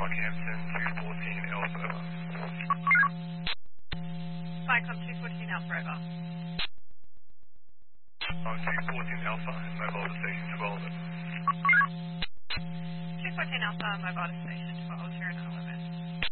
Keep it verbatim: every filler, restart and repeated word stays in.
Rockhampton, two fourteen Alpha. Vicom two fourteen Alpha over. On two fourteen Alpha, mobile to station twelve. two fourteen Alpha, mobile to station twelve, here in Alice.